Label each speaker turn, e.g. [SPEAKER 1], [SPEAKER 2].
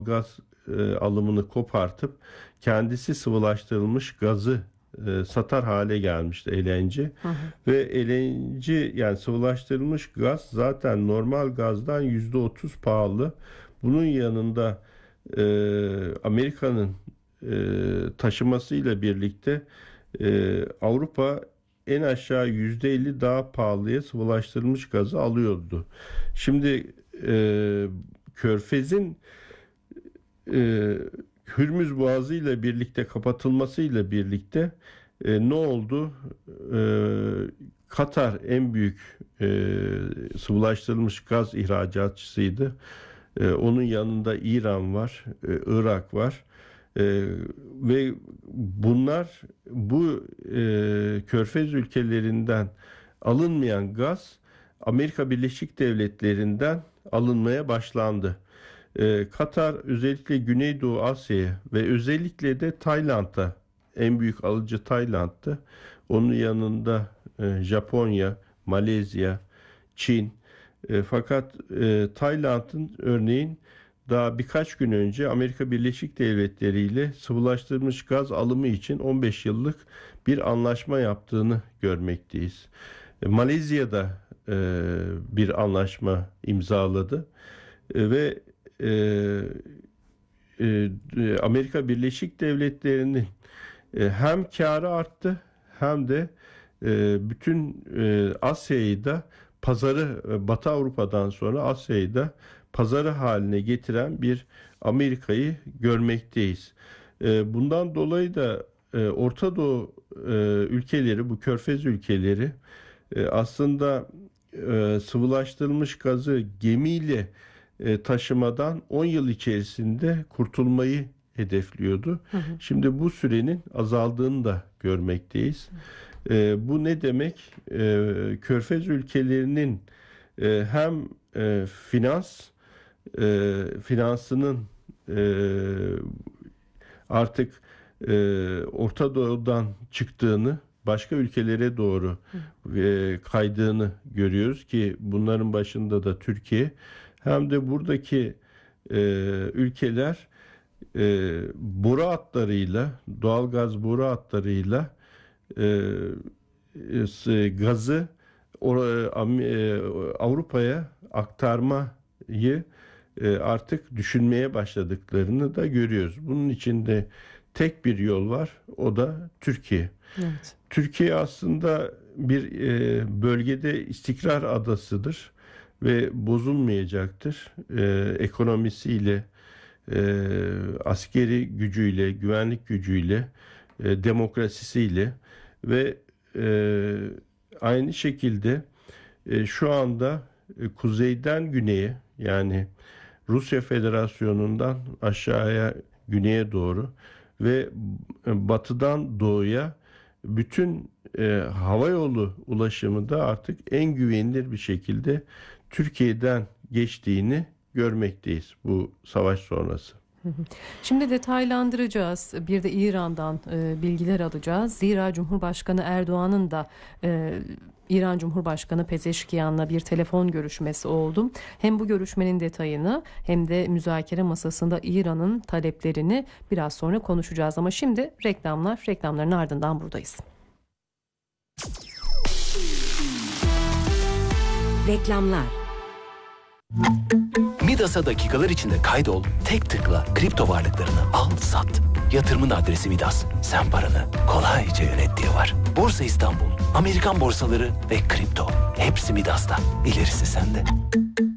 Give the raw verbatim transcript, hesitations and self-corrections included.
[SPEAKER 1] gaz e, alımını kopartıp kendisi sıvılaştırılmış gazı e, satar hale gelmişti L N G. Hı hı. Ve L N G, yani sıvılaştırılmış gaz, zaten normal gazdan yüzde otuz pahalı. Bunun yanında e, Amerika'nın e, taşımasıyla birlikte e, Avrupa en aşağı yüzde elli daha pahalıya sıvılaştırılmış gazı alıyordu. Şimdi e, Körfez'in e, Hürmüz Boğazı ile birlikte kapatılmasıyla birlikte e, ne oldu? E, Katar en büyük e, sıvılaştırılmış gaz ihracatçısıydı. E, onun yanında İran var, e, Irak var. E, ve bunlar bu e, Körfez ülkelerinden alınmayan gaz Amerika Birleşik Devletleri'nden alınmaya başlandı. Ee, Katar özellikle Güneydoğu Asya'ya ve özellikle de Tayland'a, en büyük alıcı Tayland'tı. Onun yanında e, Japonya, Malezya, Çin. E, fakat e, Tayland'ın örneğin daha birkaç gün önce Amerika Birleşik Devletleri ile sıvılaştırılmış gaz alımı için on beş yıllık bir anlaşma yaptığını görmekteyiz. E, Malezya'da e, bir anlaşma imzaladı e, ve Ee, e, Amerika Birleşik Devletleri'nin e, hem karı arttı hem de e, bütün e, Asya'yı da pazarı, e, Batı Avrupa'dan sonra Asya'yı da pazarı haline getiren bir Amerika'yı görmekteyiz. E, bundan dolayı da e, Orta Doğu e, ülkeleri, bu Körfez ülkeleri e, aslında e, sıvılaştırılmış gazı gemiyle taşımadan on yıl içerisinde kurtulmayı hedefliyordu. Hı hı. Şimdi bu sürenin azaldığını da görmekteyiz. E, bu ne demek? E, Körfez ülkelerinin e, hem e, finans e, finansının e, artık e, Orta Doğu'dan çıktığını, başka ülkelere doğru e, kaydığını görüyoruz ki bunların başında da Türkiye. Hem de buradaki e, ülkeler e, boru hatlarıyla, doğalgaz boru hatlarıyla e, e, gazı or, e, Avrupa'ya aktarmayı e, artık düşünmeye başladıklarını da görüyoruz. Bunun içinde tek bir yol var, o da Türkiye. Evet. Türkiye aslında bir e, bölgede istikrar adasıdır ve bozulmayacaktır. Ee, ekonomisiyle, e, askeri gücüyle, güvenlik gücüyle, e, demokrasisiyle ve e, aynı şekilde e, şu anda e, kuzeyden güneye, yani Rusya Federasyonu'ndan aşağıya, güneye doğru ve batıdan doğuya bütün e, hava yolu ulaşımı da artık en güvenilir bir şekilde Türkiye'den geçtiğini görmekteyiz bu savaş sonrası.
[SPEAKER 2] Şimdi detaylandıracağız. Bir de İran'dan e, bilgiler alacağız. Zira Cumhurbaşkanı Erdoğan'ın da e, İran Cumhurbaşkanı Pezeşkiyan'la bir telefon görüşmesi oldu. Hem bu görüşmenin detayını hem de müzakere masasında İran'ın taleplerini biraz sonra konuşacağız. Ama şimdi reklamlar, reklamların ardından buradayız.
[SPEAKER 3] Reklamlar.
[SPEAKER 4] Midas'a dakikalar içinde kaydol, tek tıkla kripto varlıklarını al, sat. Yatırımın adresi Midas. Sen paranı kolayca yönet diye var. Borsa İstanbul, Amerikan borsaları ve kripto. Hepsi Midas'ta. İlerisi sende.